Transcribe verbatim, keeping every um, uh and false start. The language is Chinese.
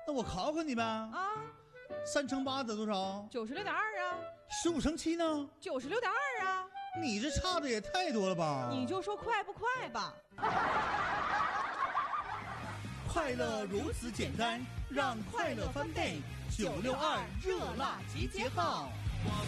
那我考考你呗。 啊， 三乘八得多少？ 九十六点二啊。 十五乘七呢？ 九十六点二啊。 你这差的也太多了吧？ 你就说快不快吧。 快乐如此简单，让快乐翻倍。九六二热辣集结号。